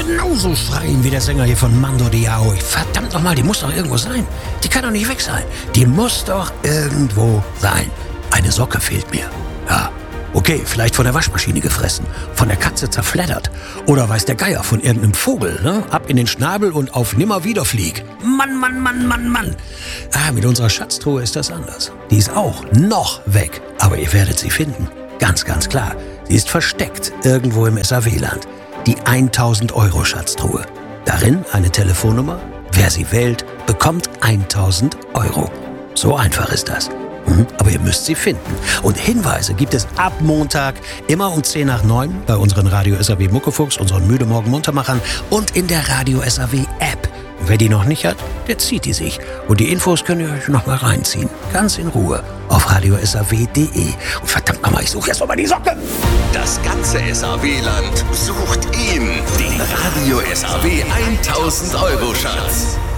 genauso schreien wie der Sänger hier von Mando Diao. Verdammt nochmal, die muss doch irgendwo sein. Die kann doch nicht weg sein. Die muss doch irgendwo sein. Eine Socke fehlt mir. Ja, okay, vielleicht von der Waschmaschine gefressen, von der Katze zerfleddert. Oder weiß der Geier von irgendeinem Vogel, ne? Ab in den Schnabel und auf Nimmerwiederflieg. Mann, Mann, Mann, Mann, Mann. Mit unserer Schatztruhe ist das anders. Die ist auch noch weg. Aber ihr werdet sie finden. Ganz, ganz klar. Sie ist versteckt irgendwo im SAW-Land. Die 1000 Euro Schatztruhe. Darin eine Telefonnummer. Wer sie wählt, bekommt 1000 Euro. So einfach ist das. Aber ihr müsst sie finden. Und Hinweise gibt es ab Montag immer um 10 nach 9 bei unseren Radio SAW Muckefuchs, unseren Müde Morgen Muntermachern und in der Radio SAW App. Wer die noch nicht hat, der zieht die sich. Und die Infos könnt ihr euch noch mal reinziehen. Ganz in Ruhe auf radiosaw.de. Und verdammt nochmal, ich suche jetzt noch mal die Socke. Das ganze SAW-Land sucht ihn. Den Radio SAW 1000 Euro Schatz.